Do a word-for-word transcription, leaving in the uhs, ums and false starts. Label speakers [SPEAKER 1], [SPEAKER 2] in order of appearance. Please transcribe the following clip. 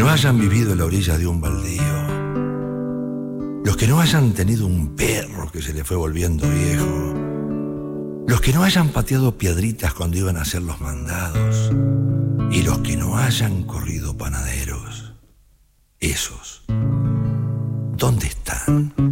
[SPEAKER 1] no hayan vivido en la orilla de un baldío, los que no hayan tenido un perro que se le fue volviendo viejo, los que no hayan pateado piedritas cuando iban a hacer los mandados, y los que no hayan corrido panaderos, esos, ¿dónde están?